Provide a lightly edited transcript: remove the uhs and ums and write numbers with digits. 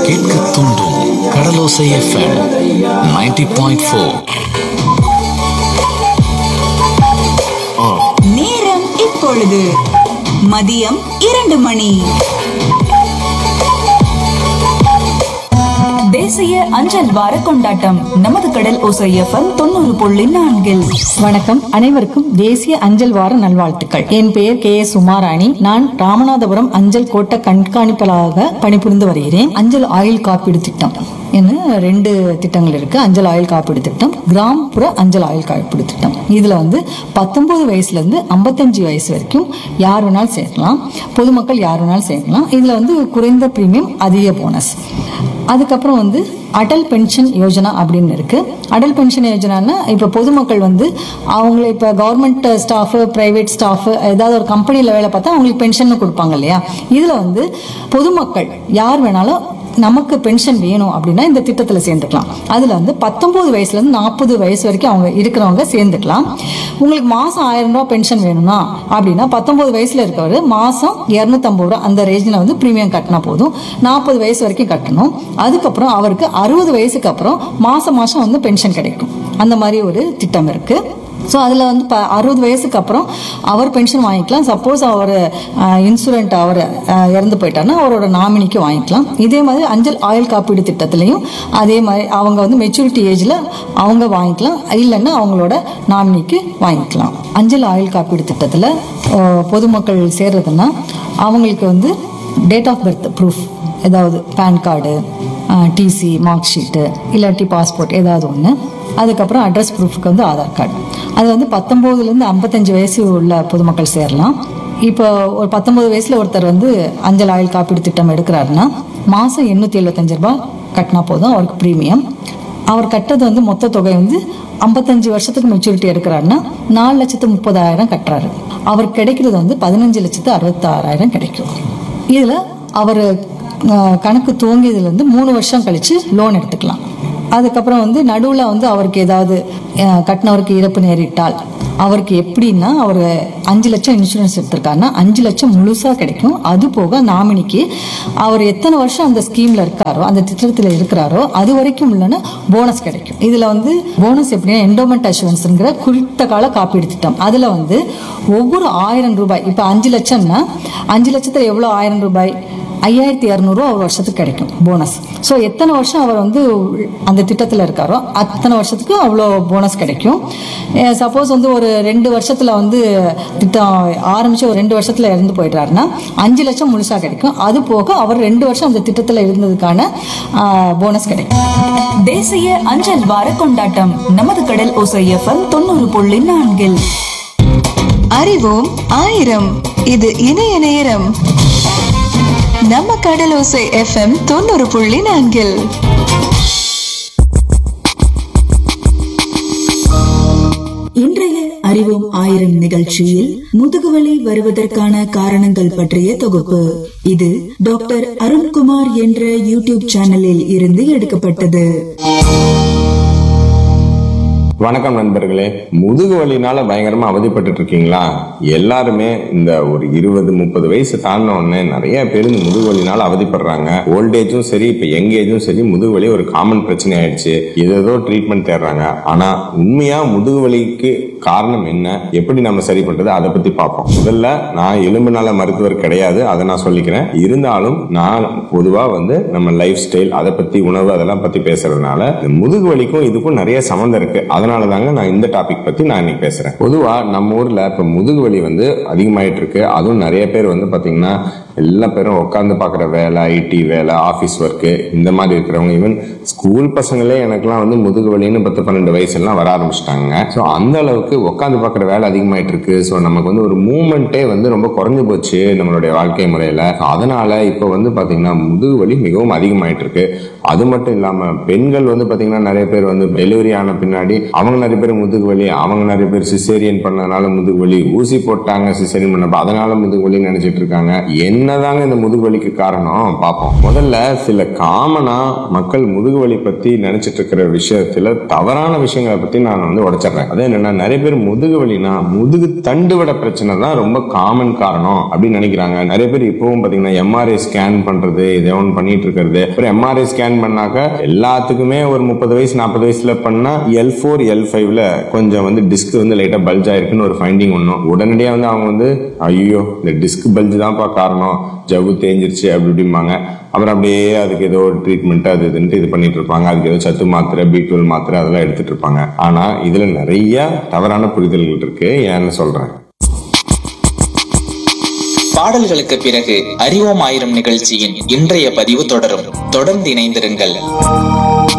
கேட்க தூண்டும் கடலோசை எஃப்எம் 90.4. நேரம் இப்பொழுது மதியம் 2 மணி. தேசிய அஞ்சல் வார கொண்டாட்டம் நமது கடல் ஓசை எஃப்எம் 90.4. வணக்கம், அனைவருக்கும் தேசிய அஞ்சல் வார நல்வாழ்த்துக்கள். என் பெயர் KS உமாராணி. நான் ராமநாதபுரம் அஞ்சல் கோட்ட கண்காணிப்பாளராக பணிபுரிந்து வருகிறேன். அஞ்சல் ஆயுள் காப்பீடு திட்டம் என்ன 2 திட்டங்கள் இருக்கு. அஞ்சல் ஆயுள் காப்பீடு திட்டம், கிராமப்புற அஞ்சல் ஆயுள் காப்பீடு திட்டம். இதுல 19 வயசுல இருந்து 55 வயசு வரைக்கும் யார் வேணாலும் சேர்க்கலாம், பொதுமக்கள் யார் வேணாலும் சேர்க்கலாம். இதுல குறைந்த பிரீமியம், அதிக போனஸ். அதுக்கப்புறம் அடல் பென்ஷன் யோஜனா அப்படின்னு இருக்கு. அடல் பென்ஷன் யோஜனான்னா இப்ப பொதுமக்கள் அவங்கள இப்ப கவர்மெண்ட் ஸ்டாஃப், பிரைவேட் ஸ்டாஃப், ஏதாவது ஒரு கம்பெனில வேலை பார்த்தா அவங்களுக்கு பென்ஷன் கொடுப்பாங்க இல்லையா. இதுல பொதுமக்கள் யார் வேணாலும் நமக்கு பென்ஷன் வேணும் அப்படின்னா இந்த திட்டத்துல சேர்ந்துக்கலாம். அதுல 19 வயசுல இருந்து 40 வயசு வரைக்கும் அவங்க இருக்கிறவங்க சேர்ந்துக்கலாம். உங்களுக்கு மாசம் 1000 ரூபாய் பென்ஷன் வேணும்னா அப்படின்னா 19 வயசுல இருக்கவர் மாசம் 250 ரூபாய் அந்த ரேஞ்சில் பிரீமியம் கட்டினா போதும். 40 வயசு வரைக்கும் கட்டணும். அதுக்கப்புறம் அவருக்கு 60 வயசுக்கு அப்புறம் மாசம் மாசம் பென்ஷன் கிடைக்கும். அந்த மாதிரி ஒரு திட்டம் இருக்கு. ஸோ அதில் 60 வயசுக்கு அப்புறம் அவர் பென்ஷன் வாங்கிக்கலாம். சப்போஸ் அவர் இன்சூரன்ட் அவர் இறந்து போயிட்டாருன்னா அவரோட நாமினிக்கு வாங்கிக்கலாம். இதே மாதிரி அஞ்சல் ஆயுள் காப்பீடு திட்டத்திலையும் அதே மாதிரி அவங்க மெச்சூரிட்டி ஏஜில் அவங்க வாங்கிக்கலாம், இல்லைன்னா அவங்களோட நாமினிக்கு வாங்கிக்கலாம். அஞ்சல் ஆயுள் காப்பீடு திட்டத்தில் பொதுமக்கள் சேர்றதுன்னா அவங்களுக்கு டேட் ஆஃப் பர்த் ப்ரூஃப், ஏதாவது pan card, DC, mark sheet, இல்லாட்டி பாஸ்போர்ட் ஏதாவது ஒன்று. அதுக்கப்புறம் அட்ரஸ் ப்ரூஃப்க்கு ஆதார் கார்டு. அது 19லேருந்து 55 வயசு உள்ள பொதுமக்கள் சேரலாம். இப்போ ஒரு 19 வயசுல ஒருத்தர் அஞ்சல் ஆயுள் காப்பீடு திட்டம் எடுக்கிறாருன்னா மாசம் 875 ரூபாய் கட்டினா போதும் அவருக்கு பிரீமியம். அவர் கட்டுறது மொத்த தொகை 55 வருஷத்துக்கு மெச்சூரிட்டி எடுக்கிறாருன்னா 4,30,000 கட்டுறாரு. அவர் கிடைக்கிறது 15,66,000 கிடைக்கும். இதுல அவர் கணக்கு துவங்கியதுல 3 வருஷம் கழிச்சு லோன் எடுத்துக்கலாம். அதுக்கப்புறம் நடுவில் அவருக்கு ஏதாவது கட்டினவருக்கு இறப்பு நேரிட்டால் அவருக்கு எப்படின்னா அவர் 5 லட்சம் இன்சூரன்ஸ் எடுத்திருக்காருன்னா 5 லட்சம் முழுசா கிடைக்கும். அது போக நாமினிக்கு அவர் எத்தனை வருஷம் அந்த ஸ்கீம்ல இருக்காரோ, அந்த திட்டத்தில் இருக்கிறாரோ அது வரைக்கும் உள்ளன போனஸ் கிடைக்கும். இதுல போனஸ் எப்படின்னா என்டோமெண்ட் அஷூரன்ஸ்ங்கிற குறித்த கால காப்பீடு திட்டம். அதுல ஒவ்வொரு 1000 ரூபாய், இப்ப 5 லட்சம்னா 5 லட்சத்துல எவ்வளவு 1000 ரூபாய், 5,200 ஒரு வருஷத்துக்கு கிடைக்கும் போனஸ். ஸோ எத்தனை வருஷம் அவர் அந்த திட்டத்தில் இருக்காரோ அத்தனை வருஷத்துக்கு அவ்வளோ போனஸ் கிடைக்கும். சப்போஸ் ஒரு 2 வருஷத்துல திட்டம் ஆரம்பிச்சு ஒரு 2 வருஷத்துல இறந்து போயிட்டாருன்னா 5 லட்சம் முழுசா கிடைக்கும். அது போக அவர் 2 வருஷம் அந்த திட்டத்தில் இருந்ததுக்கான போனஸ் கிடைக்கும். தேசிய அஞ்சல் வார கொண்டாட்டம் நமது கடல் ஓசை எஃப்எம் 90.4. அறிவோம் ஆயிரம், இது இணைய நேரம். நம்ம கடலோசை FM 90.4. இன்றைய அறிவோம் ஆயிரம் நிகழ்ச்சியில் முதுகுவலி வருவதற்கான காரணங்கள் பற்றிய தொகுப்பு. இது டாக்டர் அருண்குமார் என்ற யூடியூப் சேனலில் இருந்து எடுக்கப்பட்டது. வணக்கம் நண்பர்களே. முதுகு வலினால பயங்கரமா அவதிப்பட்டு இருக்கீங்களா? எல்லாருமே இந்த ஒரு 20-30 வயசு தாண்டின உடனே நிறைய பேர் இந்த முதுகு வலினால அவதிப்படுறாங்க. ஓல்டேஜும் சரி, இப்ப யங் ஏஜும் சரி, முதுகு வலி ஒரு காமன் பிரச்சனை ஆயிடுச்சு. ஏதோ ட்ரீட்மெண்ட் தேடுறாங்க. ஆனா உண்மையா முதுகு வலிக்கு காரணம் என்ன, எப்படி நம்ம சரி பண்றது, அதை பத்தி பார்ப்போம். முதல்ல நான் எலும்பு நல மருத்துவர் கிடையாது, அதை நான் சொல்லிக்கிறேன். இருந்தாலும் நான் பொதுவா நம்ம லைஃப் ஸ்டைல், அதை பத்தி, உணவு, அதெல்லாம் பத்தி பேசுறதுனால முதுகு வலிக்கும் இதுக்கும் நிறைய சம்பந்தம் இருக்கு. அதனால தாங்க நான் இந்த டாபிக் பத்தி நான் இன்னைக்கு பேசுறேன். பொதுவா நம்ம ஊர்ல இப்ப முதுகு வலி அதிகமாயிட்டு இருக்கு. அதுவும் நிறைய பேர் பாத்தீங்கன்னா எல்லா பேரும் உட்காந்து பாக்குற வேலை, ஐடி வேலை, ஆபீஸ் ஒர்க், இந்த மாதிரி இருக்கிறவங்க, ஈவன் ஸ்கூல் பசங்களே எனக்குலாம் முதுகு வலின்னு 10-12 வயசு எல்லாம் வர ஆரம்பிச்சிட்டாங்க. ஸோ அந்த அளவுக்கு உட்காந்து பாக்குற வேலை அதிகமாயிட்டு இருக்கு. ஸோ நமக்கு ஒரு மூவ்மெண்ட்டே ரொம்ப குறைஞ்சு போச்சு நம்மளுடைய வாழ்க்கை முறையில. அதனால இப்ப பாத்தீங்கன்னா முதுகு வலி மிகவும் அதிகமாயிட்டு இருக்கு. அது மட்டும் இல்லாம பெண்கள் பாத்தீங்கன்னா நிறைய பேர் டெலிவரி ஆன பின்னாடி அவங்க நிறைய பேர் முதுகு வலி, அவங்க நிறைய பேர் சிசேரியன் பண்ணதுனால முதுகு வலி, ஊசி போட்டாங்க சிசேரியன் பண்ணப்ப அதனால முதுகு வலி நினைச்சிட்டு இருக்காங்க. என்ன என்னதாங்க இந்த முதுகு வலிக்கு காரணம் பார்ப்போம். முதல்ல சில காமனா மக்கள் முதுகு வலி பத்தி நினைச்சிட்டு இருக்கிற விஷயத்துல தவறான விஷயங்களை பத்தி நான் உடைச்சிடுறேன். அது என்னன்னா, நிறைய பேர் முதுகு வலினா முதுகு தண்டுவட பிரச்சனை தான் ரொம்ப காமன் காரணம் அப்படின்னு நினைக்கிறாங்க. நிறைய பேர் இப்பவும் பாத்தீங்கன்னா எம்ஆர்ஐ ஸ்கேன் பண்றது இதை ஒன்று பண்ணிட்டு இருக்கிறது. அப்புறம் எம்ஆர்ஐ ஸ்கேன் பண்ணாக்க எல்லாத்துக்குமே ஒரு 30 வயசு 40 வயசுல பண்ணா L4 L5ல கொஞ்சம் டிஸ்க் லைட்டா பல்ஜ் ஆயிருக்குன்னு ஒரு ஃபைண்டிங் ஒண்ணும். உடனடியா அவங்க ஐயோ இந்த டிஸ்க் பல்ஜ் தான்ப்பா காரணம், ஜவ்வு தேஞ்சிருச்சு அப்படி இப்படிம்பாங்க. அப்புறம் அப்படியே அதுக்கு ஏதோ ஒரு ட்ரீட்மெண்ட் அது இதுன்ட்டு இது பண்ணிட்டு இருப்பாங்க. அதுக்கு ஏதோ சத்து மாத்திரை, B12 மாத்திரை அதெல்லாம் எடுத்துட்டு இருப்பாங்க. ஆனா இதுல நிறைய தவறான புரிதல்கள் இருக்கு. ஏன்னு சொல்றேன். பாடல்களுக்கு பிறகு அறிவோம் ஆயிரம் நிகழ்ச்சியின் இன்றைய பதிவு தொடரும். தொடர்ந்து இணைந்திருங்கள்.